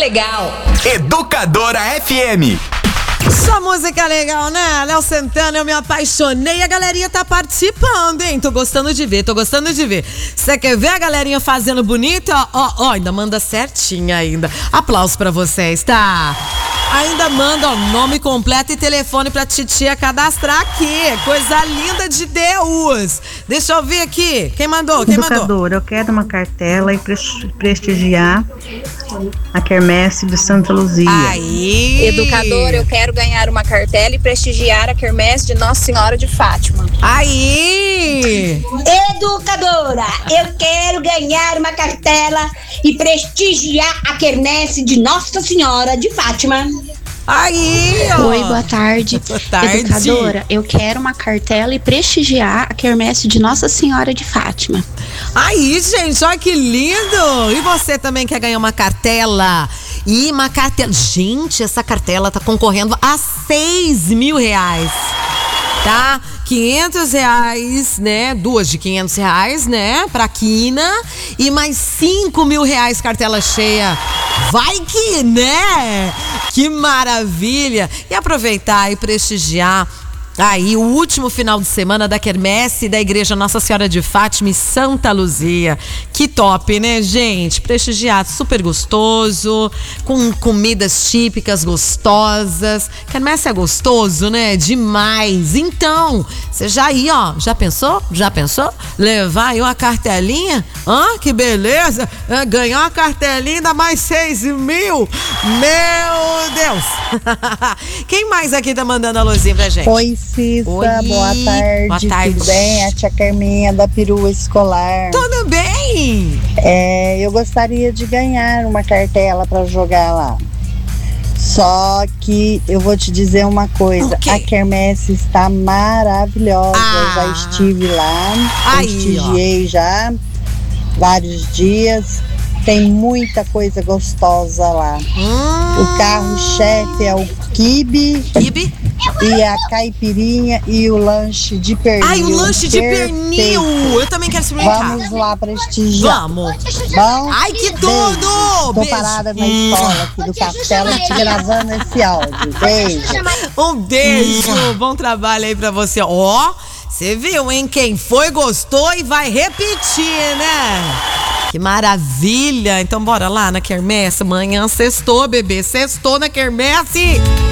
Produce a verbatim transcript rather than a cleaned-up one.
legal. Educadora F M. Só música legal, né? Léo Santana, eu me apaixonei. A galerinha tá participando, hein? Tô gostando de ver, tô gostando de ver. Você quer ver a galerinha fazendo bonito? Ó, ó, ó, ainda manda certinho ainda. Aplausos pra vocês, tá? Ainda manda ó, nome completo e telefone pra titia cadastrar aqui. Coisa linda de Deus. Deixa eu ver aqui. Quem mandou? Quem Educadora, mandou? eu quero uma cartela e prestigiar a quermesse de Santa Luzia. Aí. Educadora, eu quero ganhar uma cartela e prestigiar a quermesse de Nossa Senhora de Fátima. Aí. Educadora, eu quero ganhar uma cartela e prestigiar a quermesse de Nossa Senhora de Fátima. Aí, ó. Oi, boa tarde. Boa tarde. Educadora, eu quero uma cartela e prestigiar a quermesse de Nossa Senhora de Fátima. Aí, gente, olha que lindo! E você também quer ganhar uma cartela? E uma cartela... Gente, essa cartela tá concorrendo a seis mil reais. Tá? quinhentos reais, né? Duas de quinhentos reais, né? Pra quina. E mais cinco mil reais cartela cheia. Vai que, né? Que maravilha! E aproveitar e prestigiar aí o último final de semana da quermesse da Igreja Nossa Senhora de Fátima e Santa Luzia. Que top, né, gente? Prestigiar, super gostoso, com comidas típicas gostosas. Quermesse é gostoso, né? Demais. Então, você já aí, ó, já pensou? Já pensou? Levar aí uma cartelinha? Hã? Que beleza! Ganhar uma cartelinha, ainda mais seis mil! Meu Deus! Quem mais aqui tá mandando a luzinha pra gente? Oi, Cissa, Oi. boa tarde, Boa tarde. Tudo bem? A tia Carminha da Perua Escolar. Tudo bem? É, eu gostaria de ganhar uma cartela para jogar lá. Só que eu vou te dizer uma coisa, a quermesse está maravilhosa. Ah. Já estive lá, Aí, prestigiei já vários dias. Tem muita coisa gostosa lá. Hum. O carro-chefe é o quibe. Quibe? E a caipirinha e o lanche de pernil. Ai, o lanche de perfeito. pernil! Eu também quero experimentar. Vamos lá prestigiar. Vamos. Bom? Ai, que tudo! Beijo. Tô Beijo. parada na escola aqui do Castelo te gravando esse áudio. Beijo. Um beijo. Bom trabalho aí pra você. Ó, você viu, hein? Quem foi, gostou e vai repetir, né? Que maravilha! Então bora lá na quermesse. Amanhã sextou, bebê. Sextou na quermesse.